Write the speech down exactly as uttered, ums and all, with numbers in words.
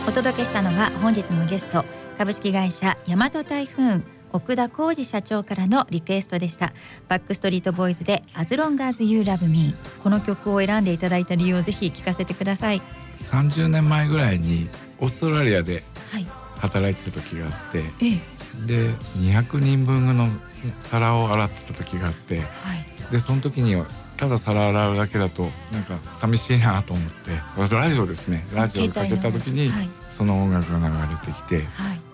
お届けしたのは本日のゲスト、株式会社大和台風奥田浩二社長からのリクエストでした。バックストリートボーイズで As Long As You Love Me。 この曲を選んでいただいた理由をぜひ聞かせてください。 さんじゅうねんまえぐらいにオーストラリアで働いてた時があって、はい、でにひゃくにんぶんの皿を洗ってた時があって、はい、でその時にただ皿洗うだけだとなんか寂しいなと思って、ラジオですねラジオをかけた時にその音楽が流れてきて、はい、